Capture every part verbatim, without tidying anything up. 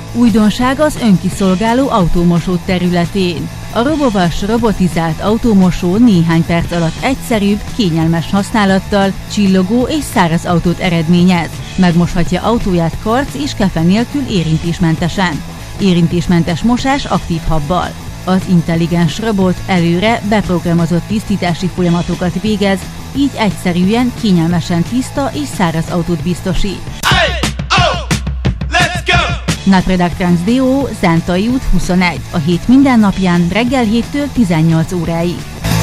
Újdonság az önkiszolgáló autómosó területén. A RoboWash robotizált autómosó néhány perc alatt egyszerűbb, kényelmes használattal csillogó és száraz autót eredményez. Megmoshatja autóját karc és kefe nélkül érintésmentesen. Érintésmentes mosás aktív habbal. Az intelligens robot előre beprogramozott tisztítási folyamatokat végez, így egyszerűen, kényelmesen tiszta és száraz autót biztosít. Hey, oh, let's go! Napredak Trans Deo, Zentai út huszonegy. A hét minden napján reggel héttől tizennyolc óráig.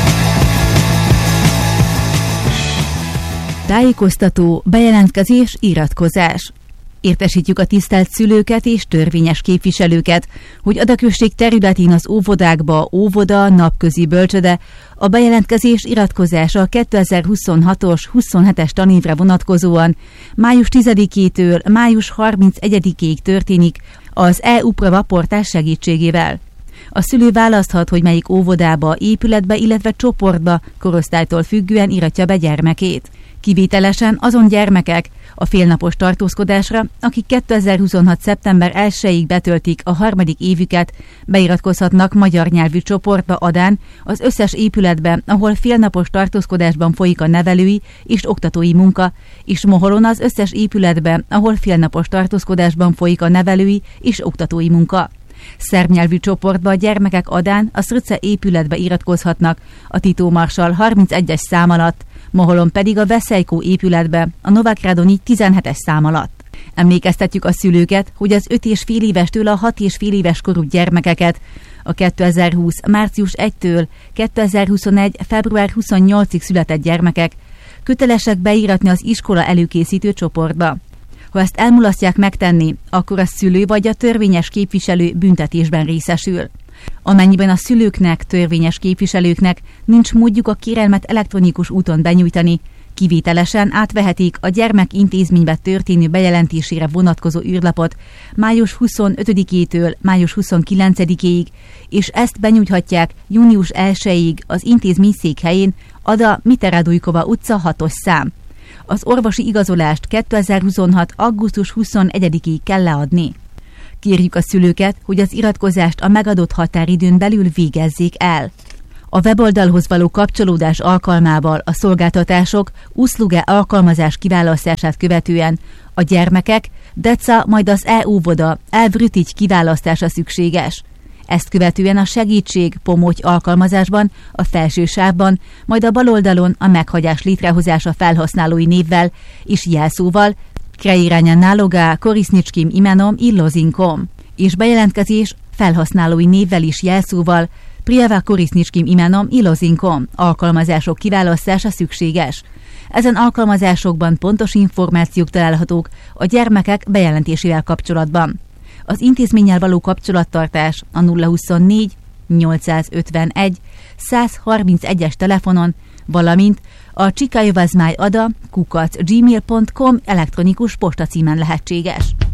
Tájékoztató, bejelentkezés, iratkozás. Értesítjük a tisztelt szülőket és törvényes képviselőket, hogy Adakösség területén az óvodákba óvoda, napközi bölcsöde, a bejelentkezés iratkozása a kétezer-huszonhatos huszonhetes tanévre vonatkozóan május tizedikétől május harmincegyedikéig történik az e-uprava portás segítségével. A szülő választhat, hogy melyik óvodába, épületbe, illetve csoportba korosztálytól függően iratja be gyermekét. Kivételesen azon gyermekek a félnapos tartózkodásra, akik kétezer-huszonhat szeptember elsejéig betöltik a harmadik évüket, beiratkozhatnak magyar nyelvű csoportba Adán az összes épületbe, ahol félnapos tartózkodásban folyik a nevelői és oktatói munka, és Moholon az összes épületbe, ahol félnapos tartózkodásban folyik a nevelői és oktatói munka. Szerb nyelvű csoportba a gyermekek Adán a Srce épületbe iratkozhatnak a Tito Marsal harmincegyes szám alatt, Moholon pedig a Veszejkó épületbe a Novák Radonyi tizenhetes szám alatt. Emlékeztetjük a szülőket, hogy az öt és fél évestől a hat és fél éves korú gyermekeket a kétezer-húsz március elsejétől kétezer-huszonegy február huszonnyolcadikáig született gyermekek kötelesek beíratni az iskola előkészítő csoportba. Ha ezt elmulasztják megtenni, akkor a szülő vagy a törvényes képviselő büntetésben részesül. Amennyiben a szülőknek, törvényes képviselőknek nincs módjuk a kérelmet elektronikus úton benyújtani, kivételesen átvehetik a gyermek intézménybe történő bejelentésére vonatkozó űrlapot május huszonötödikétől május huszonkilencedikéig, és ezt benyújthatják június elsejéig az intézmény székhelyén, Ada Miteradujkova utca hatos szám. Az orvosi igazolást kétezer-huszonhat augusztus huszonegyedikéig kell leadni. Kérjük a szülőket, hogy az iratkozást a megadott határidőn belül végezzék el. A weboldalhoz való kapcsolódás alkalmával a szolgáltatások Usluge alkalmazás kiválasztását követően a gyermekek, Deca, majd az e-óvoda elvrütigy kiválasztása szükséges. Ezt követően a segítség Pomoty alkalmazásban, a felső sávban, majd a bal oldalon a meghagyás létrehozása felhasználói névvel és jelszóval Kreiranya Naloga Korisnicskim imenom illozinkom, és bejelentkezés felhasználói névvel is jelszóval Prieva Korisnicskim imenom illozinkom alkalmazások kiválasztása szükséges. Ezen alkalmazásokban pontos információk találhatók a gyermekek bejelentésével kapcsolatban. Az intézménnyel való kapcsolattartás a nulla huszonnégy nyolcszázötvenegy százharmincegyes telefonon, valamint a csikajovazmáj ada kukac gmail pont com elektronikus postacímen lehetséges.